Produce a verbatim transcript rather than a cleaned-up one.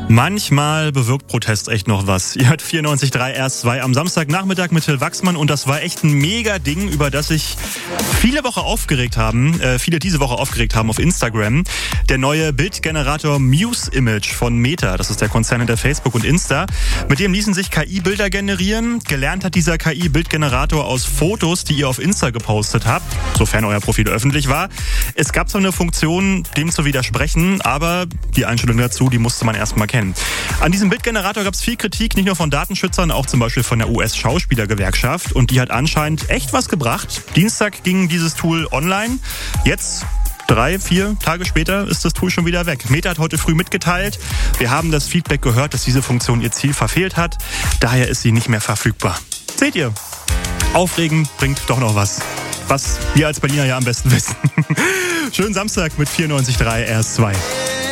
Manchmal bewirkt Protest echt noch was. Ihr hört vierundneunzig Komma drei R S zwei am Samstagnachmittag mit Till Wachsmann und das war echt ein Mega-Ding, über das sich viele Woche aufgeregt haben, äh, viele diese Woche aufgeregt haben auf Instagram. Der neue Bildgenerator Muse Image von Meta, das ist der Konzern hinter Facebook und Insta. Mit dem ließen sich K I-Bilder generieren. Gelernt hat dieser K I-Bildgenerator aus Fotos, die ihr auf Insta gepostet habt, sofern euer Profil öffentlich war. Es gab so eine Funktion, dem zu widersprechen, aber die Einstellung dazu, die musste man erstmal kennen. An diesem Bildgenerator gab es viel Kritik, nicht nur von Datenschützern, auch zum Beispiel von der U S-Schauspielergewerkschaft. Und die hat anscheinend echt was gebracht. Dienstag ging dieses Tool online. Jetzt, drei, vier Tage später, ist das Tool schon wieder weg. Meta hat heute früh mitgeteilt, wir haben das Feedback gehört, dass diese Funktion ihr Ziel verfehlt hat. Daher ist sie nicht mehr verfügbar. Seht ihr, Aufregen bringt doch noch was. Was wir als Berliner ja am besten wissen. Schönen Samstag mit vierundneunzig Komma drei R S zwei.